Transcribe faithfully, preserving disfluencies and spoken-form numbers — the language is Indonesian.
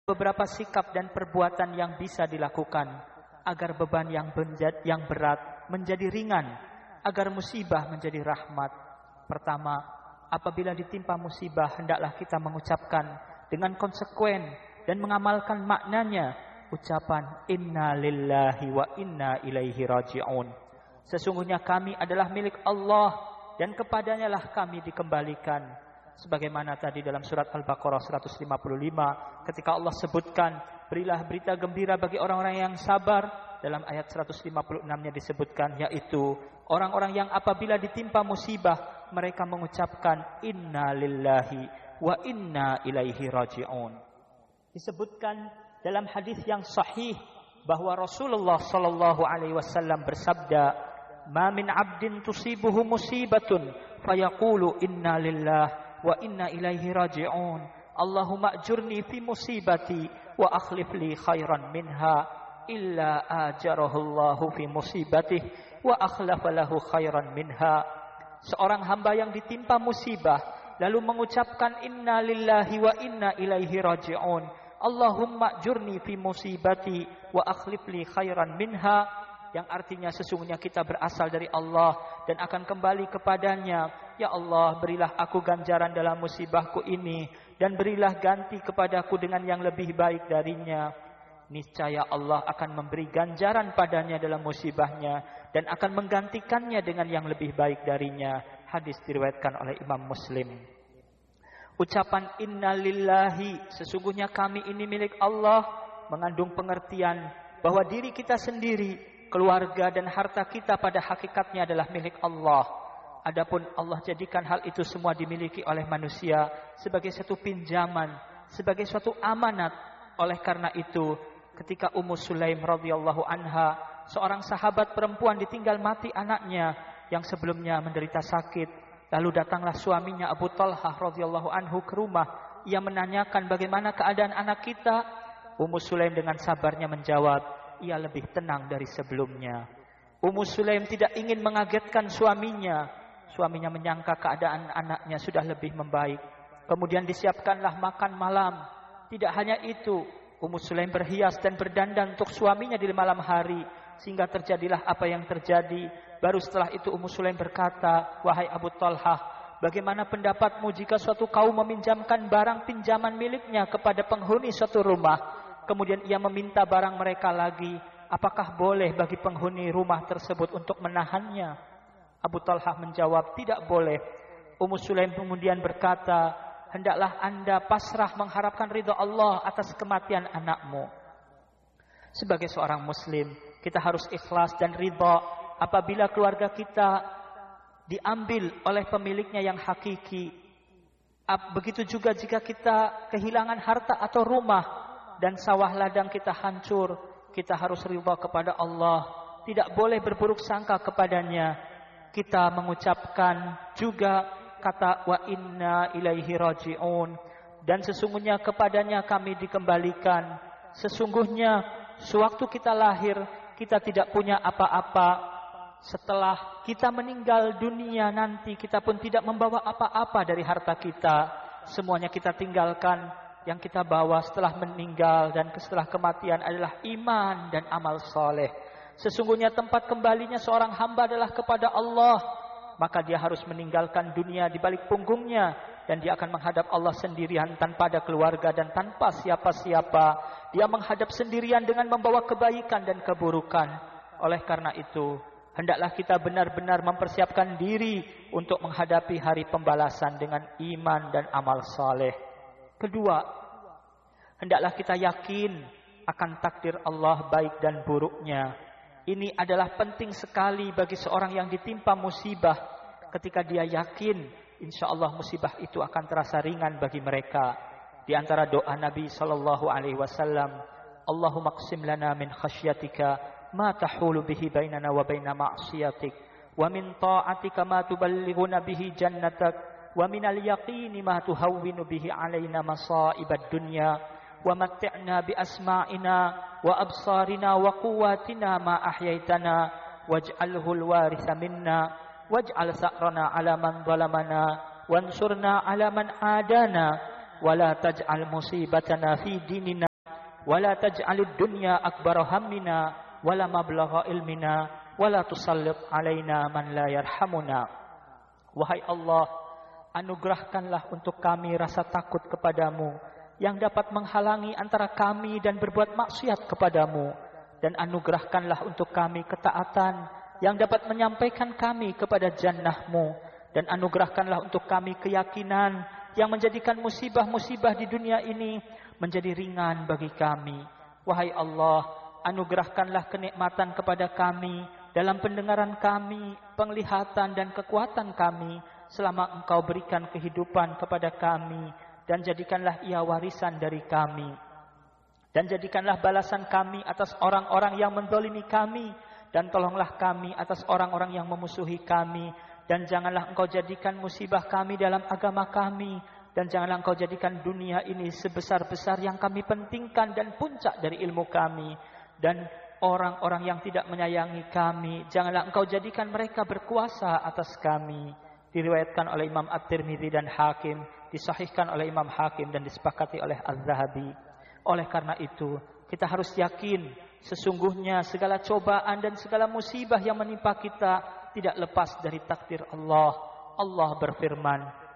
beberapa sikap dan perbuatan yang bisa dilakukan agar beban yang yang berat menjadi ringan, agar musibah menjadi rahmat. Pertama, apabila ditimpa musibah, hendaklah kita mengucapkan dengan konsekuen dan mengamalkan maknanya ucapan inna lillahi wa inna ilaihi raji'un. Sesungguhnya kami adalah milik Allah dan kepadanya lah kami dikembalikan. Sebagaimana tadi dalam surat Al-Baqarah seratus lima puluh lima ketika Allah sebutkan berilah berita gembira bagi orang-orang yang sabar. Dalam ayat seratus lima puluh enam-nya disebutkan, yaitu orang-orang yang apabila ditimpa musibah mereka mengucapkan inna lillahi wa inna ilaihi raji'un. Disebutkan dalam hadis yang sahih bahwa Rasulullah sallallahu alaihi wasallam bersabda, "Ma min 'abdin tusibuhu musibatun fayaqulu inna lillahi wa inna ilaihi raji'un. Allahumma ajurni fi musibati wa akhlif li khairan minha." Illa ajarahullahu fi musibatih wa akhlafa lahu khairan minha. Seorang hamba yang ditimpa musibah lalu mengucapkan inna lillahi wa inna ilaihi raji'un, Allahumma jurni fi musibati wa akhlif li khairan minha, yang artinya sesungguhnya kita berasal dari Allah dan akan kembali kepadanya. Ya Allah, berilah aku ganjaran dalam musibahku ini dan berilah ganti kepadaku dengan yang lebih baik darinya. Niscaya Allah akan memberi ganjaran padanya dalam musibahnya dan akan menggantikannya dengan yang lebih baik darinya. Hadis diriwayatkan oleh Imam Muslim. Ucapan inna lillahi, sesungguhnya kami ini milik Allah, mengandung pengertian bahwa diri kita sendiri, keluarga dan harta kita pada hakikatnya adalah milik Allah. Adapun Allah jadikan hal itu semua dimiliki oleh manusia sebagai satu pinjaman, sebagai suatu amanat. Oleh karena itu, ketika Ummu Sulaim radhiyallahu anha, seorang sahabat perempuan, ditinggal mati anaknya yang sebelumnya menderita sakit, lalu datanglah suaminya Abu Talhah radhiyallahu anhu ke rumah. Ia menanyakan bagaimana keadaan anak kita. Ummu Sulaim dengan sabarnya menjawab, ia lebih tenang dari sebelumnya. Ummu Sulaim tidak ingin mengagetkan suaminya. Suaminya menyangka keadaan anaknya sudah lebih membaik. Kemudian disiapkanlah makan malam. Tidak hanya itu, Ummu Sulaim berhias dan berdandan untuk suaminya di malam hari, sehingga terjadilah apa yang terjadi. Baru setelah itu Ummu Sulaim berkata, wahai Abu Talhah, bagaimana pendapatmu jika suatu kaum meminjamkan barang pinjaman miliknya kepada penghuni suatu rumah, kemudian ia meminta barang mereka lagi, apakah boleh bagi penghuni rumah tersebut untuk menahannya? Abu Talhah menjawab, tidak boleh. Ummu Sulaim kemudian berkata, hendaklah anda pasrah mengharapkan ridha Allah atas kematian anakmu. Sebagai seorang muslim, kita harus ikhlas dan ridha apabila keluarga kita diambil oleh pemiliknya yang hakiki. Begitu juga jika kita kehilangan harta atau rumah dan sawah ladang kita hancur, kita harus ridha kepada Allah. Tidak boleh berburuk sangka kepadanya. Kita mengucapkan juga kata wa inna ilaihi raji'un, dan sesungguhnya kepadanya kami dikembalikan. Sesungguhnya sewaktu kita lahir kita tidak punya apa-apa. Setelah kita meninggal dunia nanti kita pun tidak membawa apa-apa dari harta kita. Semuanya kita tinggalkan. Yang kita bawa setelah meninggal dan setelah kematian adalah iman dan amal soleh. Sesungguhnya tempat kembalinya seorang hamba adalah kepada Allah. Maka dia harus meninggalkan dunia di balik punggungnya, dan dia akan menghadap Allah sendirian tanpa ada keluarga dan tanpa siapa-siapa. Dia menghadap sendirian dengan membawa kebaikan dan keburukan. Oleh karena itu, hendaklah kita benar-benar mempersiapkan diri untuk menghadapi hari pembalasan dengan iman dan amal saleh. Kedua, hendaklah kita yakin akan takdir Allah baik dan buruknya. Ini adalah penting sekali bagi seorang yang ditimpa musibah. Ketika dia yakin, insya Allah musibah itu akan terasa ringan bagi mereka. Di antara doa Nabi sallallahu alaihi wasallam, Allahumma qsim lana min khasyatika ma tahulu bihi bainana wa baina ma'siyatik, wa min ta'atika ma tuballighuna bihi jannatak, wa minal yaqini ma tuhawwinu bihi alaina masa'ibad dunya, wa matti'na bi asma'ina wa absarina wa quwwatina ma ahyaitana waj'alhu al-waritha minna waj'al sa'rana 'ala man zalamana wansurna 'ala man adana wa la taj'al musibatana fi dinina wala taj'alid dunya akbara hammina wala mablagha ilmina wala tusallit alaina man la yarhamuna. Wahai Allah, anugerahkanlah untuk kami rasa takut kepadamu yang dapat menghalangi antara kami dan berbuat maksiat kepadamu, dan anugerahkanlah untuk kami ketaatan yang dapat menyampaikan kami kepada jannah-Mu, dan anugerahkanlah untuk kami keyakinan yang menjadikan musibah-musibah di dunia ini menjadi ringan bagi kami. Wahai Allah, anugerahkanlah kenikmatan kepada kami dalam pendengaran kami, penglihatan dan kekuatan kami selama Engkau berikan kehidupan kepada kami, dan jadikanlah ia warisan dari kami. Dan jadikanlah balasan kami atas orang-orang yang menzalimi kami, dan tolonglah kami atas orang-orang yang memusuhi kami. Dan janganlah Engkau jadikan musibah kami dalam agama kami, dan janganlah Engkau jadikan dunia ini sebesar-besar yang kami pentingkan dan puncak dari ilmu kami. Dan orang-orang yang tidak menyayangi kami, janganlah Engkau jadikan mereka berkuasa atas kami. Diriwayatkan oleh Imam At-Tirmidzi dan Hakim, disahihkan oleh Imam Hakim dan disepakati oleh Az-Zahabi. Oleh karena itu, kita harus yakin sesungguhnya segala cobaan dan segala musibah yang menimpa kita tidak lepas dari takdir Allah. Allah berfirman,